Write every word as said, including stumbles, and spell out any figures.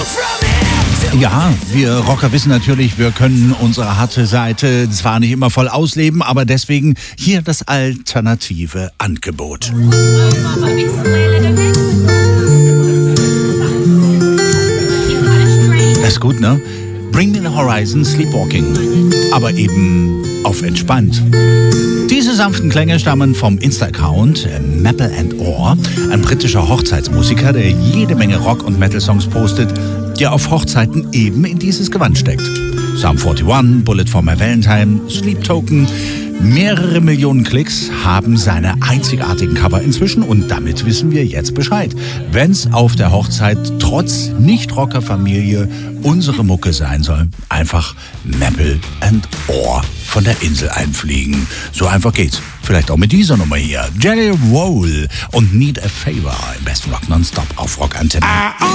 Ja, wir Rocker wissen natürlich, wir können unsere harte Seite zwar nicht immer voll ausleben, aber deswegen hier das alternative Angebot. Das ist gut, ne? Bring Me the Horizon Sleepwalking, aber eben auf entspannt. Diese sanften Klänge stammen vom Insta-Account Maple and Orr, ein britischer Hochzeitsmusiker, der jede Menge Rock- und Metal-Songs postet, der auf Hochzeiten eben in dieses Gewand steckt. Psalm einundvierzig, Bullet for My Valentine, Sleep Token, mehrere Millionen Klicks haben seine einzigartigen Cover inzwischen und damit wissen wir jetzt Bescheid. Wenn's auf der Hochzeit trotz Nicht-Rocker-Familie unsere Mucke sein soll, einfach Maple and Orr von der Insel einfliegen. So einfach geht's. Vielleicht auch mit dieser Nummer hier. Jelly Roll und Need a Favor im besten Rock Nonstop auf Rock Antenne.